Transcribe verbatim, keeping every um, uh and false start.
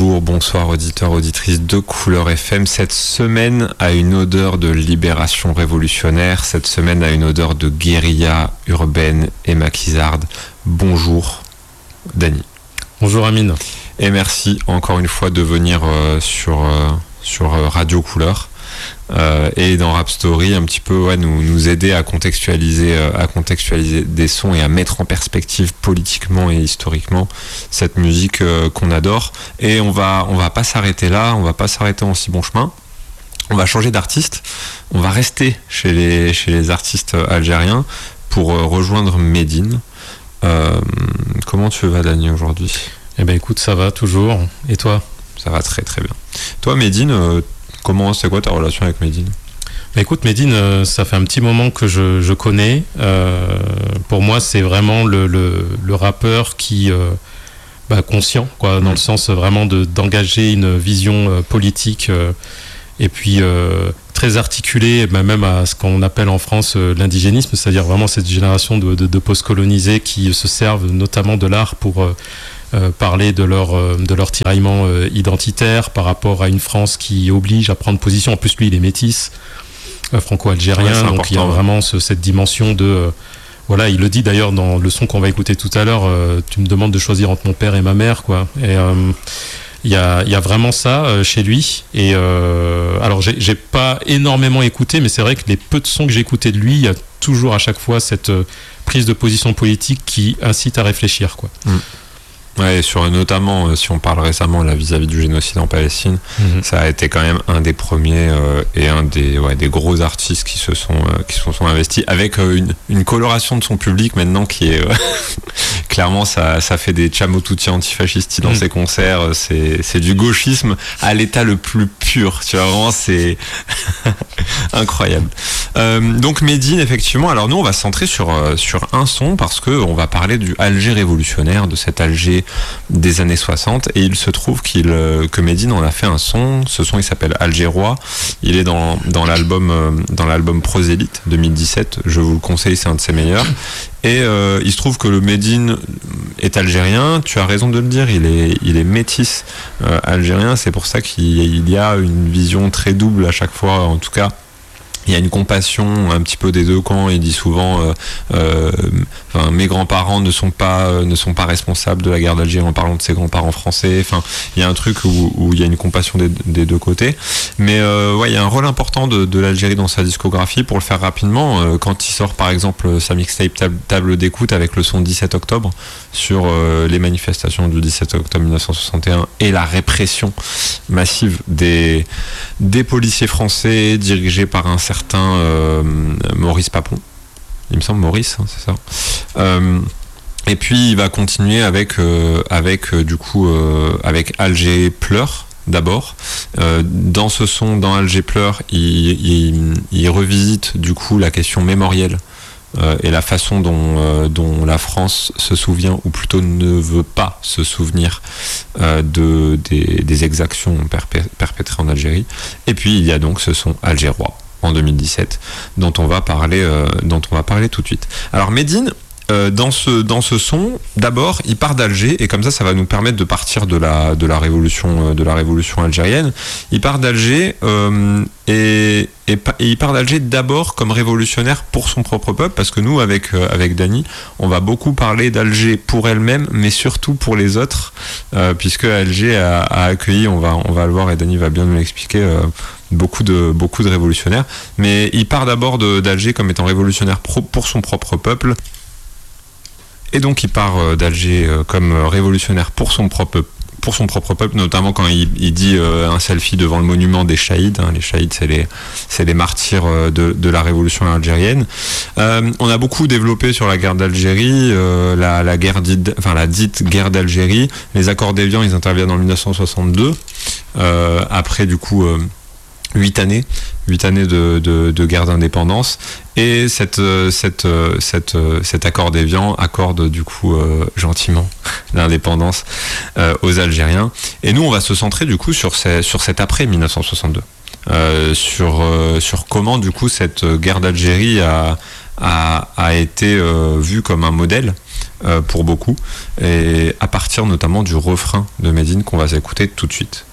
Bonjour, bonsoir auditeurs, auditrices de Couleur F M. Cette semaine a une odeur de libération révolutionnaire, cette semaine a une odeur de guérilla urbaine et maquisarde. Bonjour Dany. Bonjour Amine. Et merci encore une fois de venir euh, sur, euh, sur Radio Couleur. Euh, et dans Rap Story un petit peu ouais, nous, nous aider à contextualiser, euh, à contextualiser des sons et à mettre en perspective politiquement et historiquement cette musique euh, qu'on adore. Et on va, on va pas s'arrêter là, on va pas s'arrêter en si bon chemin. On va changer d'artiste, on va rester chez les, chez les artistes algériens pour euh, rejoindre Medine. Euh, comment tu vas Dany aujourd'hui ? Eh ben écoute, ça va toujours. Et toi ? Ça va très très bien. Toi Medine, euh, comment, c'est quoi ta relation avec Medine ? Bah écoute, Medine, euh, ça fait un petit moment que je, je connais. Euh, pour moi, c'est vraiment le, le, le rappeur qui, euh, bah, conscient, quoi, dans le sens vraiment de, d'engager une vision euh, politique euh, et puis euh, très articulée, bah, même à ce qu'on appelle en France euh, l'indigénisme, c'est-à-dire vraiment cette génération de, de, de post-colonisés qui se servent notamment de l'art pour euh, Euh, parler de leur, euh, de leur tiraillement euh, identitaire par rapport à une France qui oblige à prendre position. En plus, lui, il est métis, euh, franco-algérien, ouais, donc il y a vraiment ce, cette dimension de... Euh, voilà, il le dit d'ailleurs dans le son qu'on va écouter tout à l'heure, euh, tu me demandes de choisir entre mon père et ma mère, quoi. Et euh, il y a, y a vraiment ça euh, chez lui. Et euh, alors, j'ai, j'ai pas énormément écouté, mais c'est vrai que les peu de sons que j'ai écoutés de lui, il y a toujours à chaque fois cette euh, prise de position politique qui incite à réfléchir, quoi. Mm. Ouais, sur notamment euh, si on parle récemment là vis-à-vis du génocide en Palestine, mm-hmm. ça a été quand même un des premiers euh, et un des ouais, des gros artistes qui se sont euh, qui se sont investis avec euh, une une coloration de son public maintenant qui est euh, clairement ça ça fait des chamotuti antifascistes dans mm. ses concerts, c'est c'est du gauchisme à l'état le plus pur, tu vois, vraiment c'est incroyable. Euh, donc Medine effectivement, alors nous on va se centrer sur euh, sur un son parce que on va parler du Alger révolutionnaire, de cet Alger des années soixante, et il se trouve qu'il, euh, que Medine en a fait un son. Ce son il s'appelle Algérois, il est dans, dans l'album euh, dans l'album Prosélyte deux mille dix-sept, je vous le conseille, c'est un de ses meilleurs. Et euh, il se trouve que le Medine est algérien, tu as raison de le dire, il est, il est métis euh, algérien, c'est pour ça qu'il y a une vision très double à chaque fois, en tout cas il y a une compassion un petit peu des deux camps. Il dit souvent euh, euh, enfin, mes grands-parents ne sont pas euh, ne sont pas responsables de la guerre d'Algérie en parlant de ses grands-parents français. Enfin, il y a un truc où, où il y a une compassion des, des deux côtés. Mais euh, ouais, il y a un rôle important de, de l'Algérie dans sa discographie. Pour le faire rapidement, euh, quand il sort par exemple sa mixtape Table, table d'écoute avec le son dix-sept octobre sur euh, les manifestations du dix-sept octobre mille neuf cent soixante et un et la répression massive des des policiers français dirigés par un certain euh, Maurice Papon, il me semble Maurice, hein, c'est ça. Euh, et puis il va continuer avec euh, avec euh, du coup euh, avec Alger pleure d'abord. Euh, dans ce son, dans Alger pleure, il, il, il revisite du coup la question mémorielle euh, et la façon dont euh, dont la France se souvient, ou plutôt ne veut pas se souvenir euh, de des, des exactions perpé- perpétrées en Algérie. Et puis il y a donc ce son Algérois en deux mille dix-sept, dont on va parler, euh, dont on va parler tout de suite. Alors Medine, euh, dans ce dans ce son, d'abord, il part d'Alger, et comme ça, ça va nous permettre de partir de la de la révolution euh, de la révolution algérienne. Il part d'Alger euh, et, et et il part d'Alger d'abord comme révolutionnaire pour son propre peuple, parce que nous, avec euh, avec Dany, on va beaucoup parler d'Alger pour elle-même, mais surtout pour les autres, euh, puisque Alger a, a accueilli, on va on va le voir, et Dany va bien nous l'expliquer. Euh, beaucoup de beaucoup de révolutionnaires, mais il part d'abord de, d'Alger comme étant révolutionnaire pro, pour son propre peuple, et donc il part d'Alger comme révolutionnaire pour son propre pour son propre peuple, notamment quand il, il dit euh, un selfie devant le monument des Chahides. Hein, les Chahides, c'est les c'est les martyrs de de la révolution algérienne. Euh, on a beaucoup développé sur la guerre d'Algérie, euh, la la guerre dite enfin la dite guerre d'Algérie. Les accords d'Évian, ils interviennent en mille neuf cent soixante-deux, euh, après du coup euh, huit années, huit années de, de, de guerre d'indépendance, et cette, cette, cette, cet accord d'Évian accorde du coup euh, gentiment l'indépendance euh, aux Algériens. Et nous, on va se centrer du coup sur, ces, sur cet après mille neuf cent soixante-deux, euh, sur, euh, sur comment du coup cette guerre d'Algérie a, a, a été euh, vue comme un modèle euh, pour beaucoup, et à partir notamment du refrain de Medine qu'on va s'écouter tout de suite.